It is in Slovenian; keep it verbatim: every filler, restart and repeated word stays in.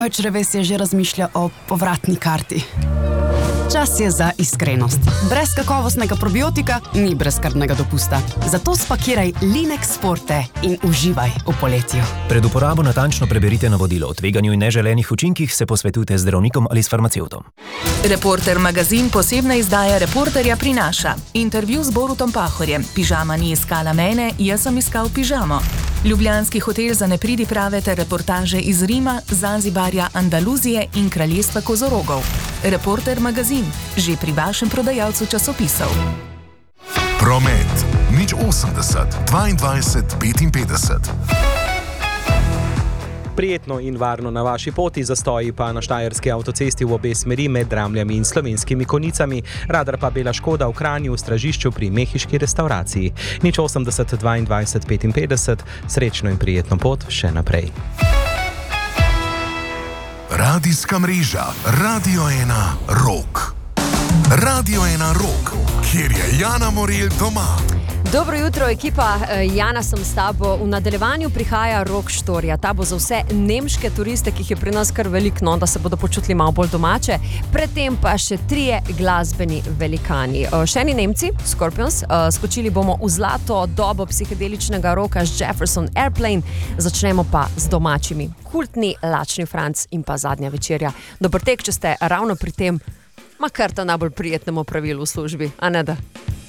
Moje črevesje že razmišlja o povratni karti. Čas je za iskrenost. Brez kakovostnega probiotika ni brezskrbnega dopusta. Zato spakiraj Linex Forte in uživaj v poletju. Pred uporabo natančno preberite navodilo o tveganju in neželenih učinkih, se posvetujte z zdravnikom ali s farmacevtom. Reporter magazin posebna izdaja Reporterja prinaša. Intervju z Borutom Pahorjem. Pižama ni iskala mene, jaz sem iskal pižamo. Ljubljanski hotel za nepridiprave ter reportaže iz Rima, Zanzibarja, Andaluzije in kraljestva kozorogov. Reporter magazin, že pri vašem prodajalcu časopisov. Promet nič osemdeset dvaindvajset petinpetdeset. Prijetno in varno na vaši poti, zastoji pa na štajerski avtocesti v obe smeri med Dramljami in Slovenskimi Konjicami, radar pa bela škoda v Kranju v stražišču pri mehiški restavraciji. nič osemdeset dvaindvajset petinpetdeset, srečno in prijetno pot še naprej. Radijska mreža Radio ena Rock. Radio ena Rock, kjer je Jana Morelj doma. Dobro jutro, ekipa. Jana sem s tabo. V nadaljevanju prihaja Rock Štorija. Ta bo za vse nemške turiste, ki jih je pri nas kar veliko, no, da se bodo počutili malo bolj domače. Predtem pa še trije glasbeni velikani. Še eni Nemci, Scorpions. Skočili bomo v zlato dobo psihedeličnega roka z Jefferson Airplane. Začnemo pa z domačimi. Kultni Lačni Franc in pa Zadnja večerja. Dober tek, če ste ravno pri tem, ma kar ta najbolj prijetnemu pravilu v službi, a ne da?